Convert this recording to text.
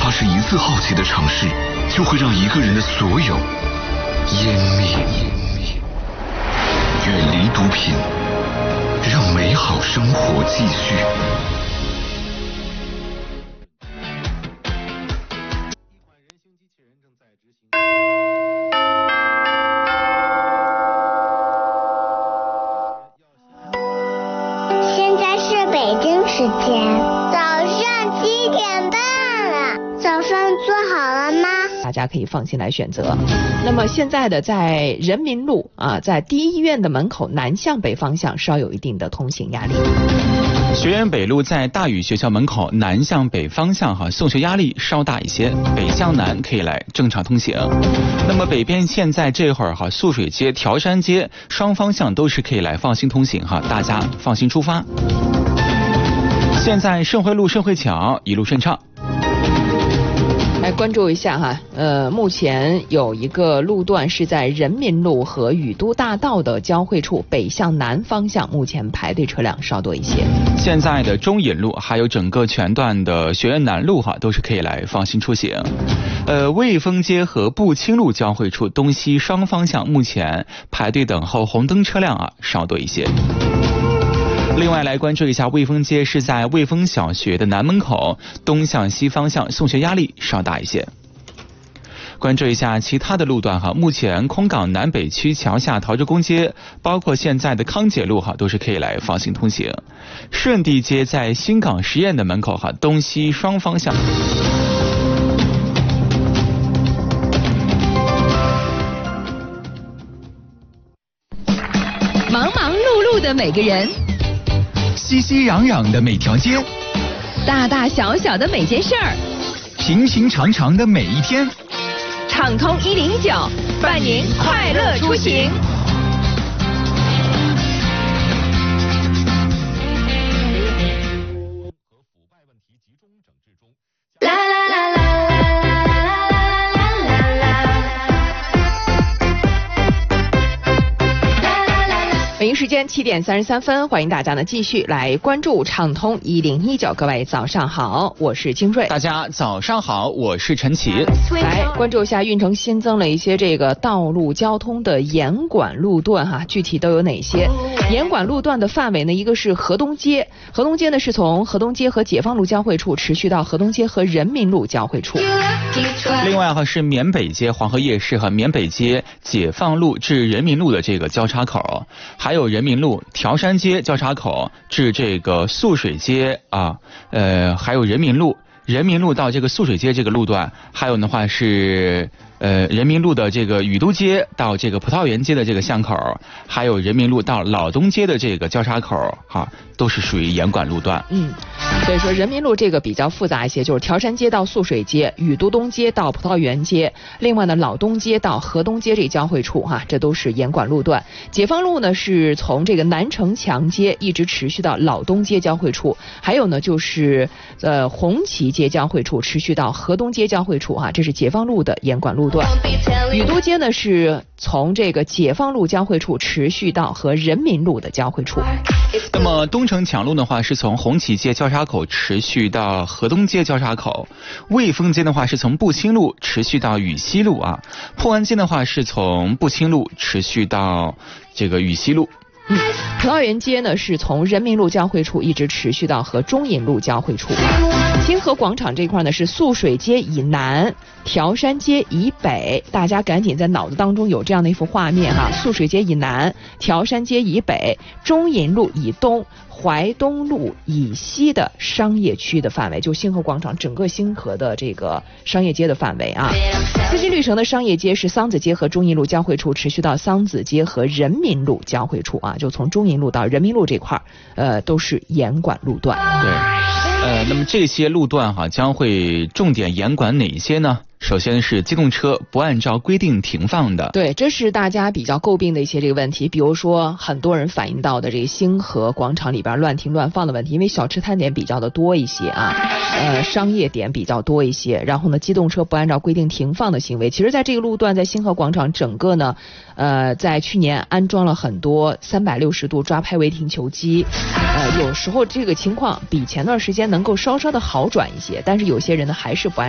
怕是一次好奇的尝试，就会让一个人的所有湮灭。远离毒品，让美好生活继续。 现在是北京时间，早上7点半了。早饭做好了吗？ 大家可以放心来选择。那么现在的在人民路在第一医院的门口南向北方向稍有一定的通行压力。 学院北路在大宇学校门口南向北方向送学压力稍大一些，北向南可以来正常通行。那么北边现在这会儿素水街、条山街双方向都是可以来放心通行大家放心出发。现在盛惠路、盛惠桥一路顺畅。 来关注一下目前有一个路段是在人民路和宇都大道的交汇处，北向南方向目前排队车辆稍多一些。 现在的中引路还有整个全段的学院南路都是可以来放心出行。卫风街和步青路交汇处东西双方向目前排队等候红灯车辆稍多一些。另外来关注一下卫风街是在卫风小学的南门口，东向西方向送学压力稍大一些。关注一下其他的路段目前空港南北区桥下陶职工街，包括现在的康解路都是可以来放心通行。顺地街在新港实验的门口东西双方向。 忙忙碌碌的每个人， 熙熙攘攘的每条街， 大大小小的每件事儿， 平平常常的每一天。 畅通109，伴您快乐出行。啦啦啦啦啦啦啦啦啦。 北京时间7点33分，欢迎大家继续来关注畅通1019。各位早上好，我是金瑞。 大家早上好，我是陈奇。 来关注一下，运城新增了一些这个道路交通的严管路段具体都有哪些？严管路段的范围呢，一个是河东街，河东街呢是从河东街和解放路交汇处持续到河东街和人民路交汇处。 另外是缅北街黄河夜市和缅北街解放路至人民路的这个交叉口，还有人民路条山街交叉口至这个素水街还有人民路到这个素水街这个路段，还有的话是人民路的这个宇都街到这个葡萄园街的这个巷口，还有人民路到老东街的这个交叉口都是属于严管路段。 所以说人民路这个比较复杂一些，就是条山街到素水街、宇都东街到葡萄园街，另外呢老东街到河东街这交汇处这都是严管路段。解放路呢是从这个南城墙街一直持续到老东街交汇处，还有呢就是红旗街交汇处持续到河东街交汇处这是解放路的严管路段。宇都街呢是从这个解放路交汇处持续到和人民路的交汇处。 那么东城强路的话是从红旗街交叉口持续到河东街交叉口，卫风街的话是从步青路持续到禹西路破湾街的话是从步青路持续到这个禹西路。 葡萄园街呢是从人民路交汇处一直持续到和中引路交汇处。清河广场这块呢是素水街以南，条山街以北，大家赶紧在脑子当中有这样的一幅画面素水街以南，条山街以北，中引路以东，淮东路以西的商业区的范围，就星河广场整个星河的这个商业街的范围资金绿城的商业街是桑梓街和中引路交汇处持续到桑梓街和人民路交汇处就从中引路到人民路这块都是严管路段。 对，那么这些路段将会重点严管哪些呢？首先是机动车不按照规定停放的。 对，这是大家比较诟病的一些这个问题，比如说很多人反映到的这个星河广场里边乱停乱放的问题，因为小吃摊点比较的多一些商业点比较多一些，然后呢机动车不按照规定停放的行为，其实在这个路段在星河广场整个呢在去年安装了很多360度抓拍违停球机，有时候这个情况比前段时间能够稍稍的好转一些，但是有些人呢还是不按